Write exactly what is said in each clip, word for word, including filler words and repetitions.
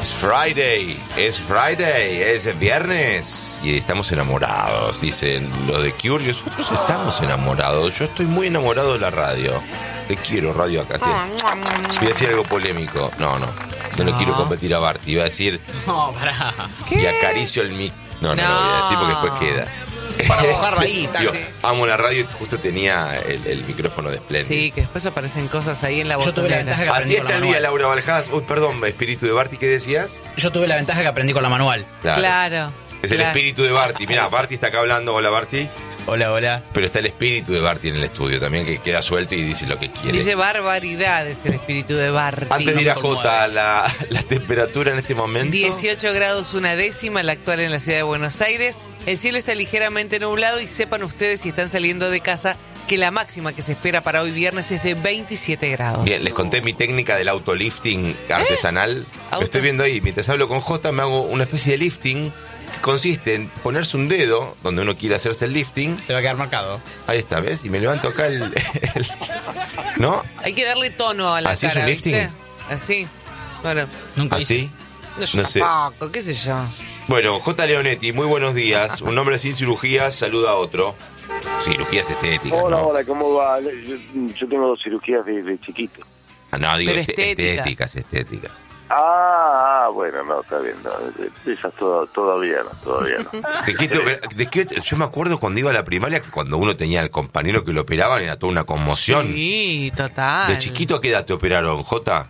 It's Friday, es Friday, es viernes y estamos enamorados, dicen los de Cure. Nosotros estamos enamorados, yo estoy muy enamorado de la radio. Te quiero, radio acá. ¿Sí? Voy a decir algo polémico. No, no, yo no, no quiero competir a Barty. Iba a decir. No, pará. ¿Qué? Y acaricio el mic. No, no, no, lo voy a decir porque después queda. Para mojarlo ahí. Tío, amo la radio y justo tenía el, el micrófono de Splendid. Sí, que después aparecen cosas ahí en la Yo tuve la botonera. ventaja que Así aprendí con está la el día, manual. Laura Valjás. Uy, perdón, espíritu de Barty, ¿qué decías? Yo tuve la ventaja que aprendí con la manual. Claro. Claro. Es el claro. espíritu de Barty. Mirá, Barty está acá hablando. Hola, Barty. Hola, hola. Pero está el espíritu de Barty en el estudio también, que queda suelto y dice lo que quiere. Dice barbaridades el espíritu de Barty. Antes de ir a me Jota, la, la temperatura en este momento. dieciocho grados una décima, la actual en la ciudad de Buenos Aires. El cielo está ligeramente nublado y sepan ustedes, si están saliendo de casa, que la máxima que se espera para hoy viernes es de veintisiete grados. Bien, les conté mi técnica del autolifting artesanal. Lo Auto- estoy viendo ahí. Mientras hablo con Jota, me hago una especie de lifting. Consiste en ponerse un dedo donde uno quiere hacerse el lifting. Te va a quedar marcado. Ahí está, ¿ves? Y me levanto acá el... el- ¿No? Hay que darle tono a la ¿Así es cara, un lifting? ¿viste? Así. Bueno, Nunca hice. ¿Así? no, yo No sé. tampoco, qué sé yo. Bueno, J. Leonetti, muy buenos días. Un hombre sin cirugías saluda a otro. Cirugías estéticas, Hola, ¿no? hola, ¿cómo va? Yo, yo tengo dos cirugías desde chiquito. Ah, no, digo Pero este- estética. estéticas, estéticas. Ah, ah, bueno, no, está bien. No, esas todo, todavía no, todavía no. ¿De qué te opera- de qué- yo me acuerdo cuando iba a la primaria que cuando uno tenía al compañero que lo operaban era toda una conmoción. Sí, total. ¿De chiquito a qué edad te operaron, Jota?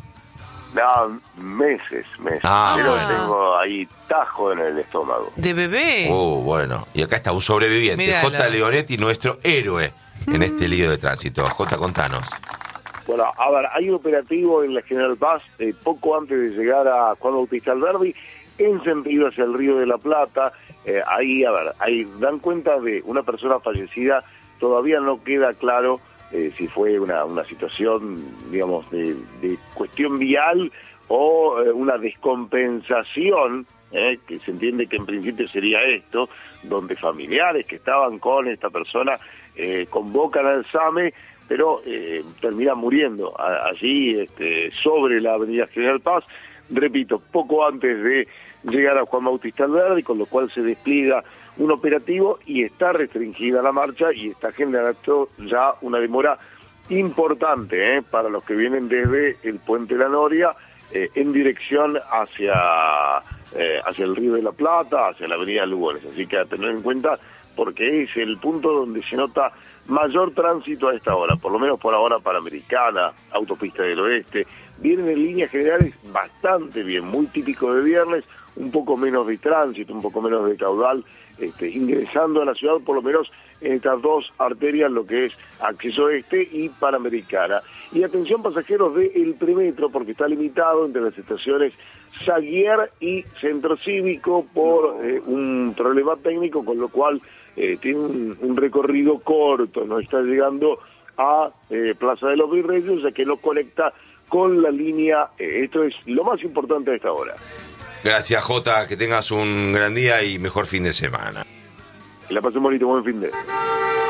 No, meses, meses. Ah, Pero bueno. tengo ahí tajo en el estómago. ¿De bebé? Oh, bueno. Y acá está un sobreviviente, Míralo. J. Leonetti, nuestro héroe en este lío de tránsito. J, contanos. Bueno, a ver, hay un operativo en la General Paz, eh, poco antes de llegar a Juan Bautista Alberdi, en sentido hacia el Río de la Plata. Eh, ahí, a ver, ahí dan cuenta de una persona fallecida. Todavía no queda claro eh, si fue una, una situación, digamos, de, de cuestión vial o eh, una descompensación, eh, que se entiende que en principio sería esto, donde familiares que estaban con esta persona eh, convocan al SAME, pero eh, termina muriendo a- allí este, sobre la avenida General Paz, repito, poco antes de llegar a Juan Bautista Alberdi, con lo cual se despliega un operativo y está restringida la marcha y está generando ya una demora importante eh, para los que vienen desde el Puente La Noria eh, en dirección hacia, eh, hacia el Río de la Plata, hacia la avenida Lugones, así que a tener en cuenta porque es el punto donde se nota mayor tránsito a esta hora, por lo menos por ahora Panamericana, Autopista del Oeste, vienen en líneas generales bastante bien, muy típico de viernes, un poco menos de tránsito, un poco menos de caudal, este, ingresando a la ciudad por lo menos en estas dos arterias, lo que es acceso este y Panamericana. Y atención pasajeros del Premetro, porque está limitado entre las estaciones Saguier y Centro Cívico por eh, un problema técnico, con lo cual eh, tiene un, un recorrido corto, no está llegando a eh, Plaza de los Virreyes, ya que no conecta con la línea, eh, esto es lo más importante a esta hora. Gracias, Jota, que tengas un gran día y mejor fin de semana. Que la pasen bonito, buen fin de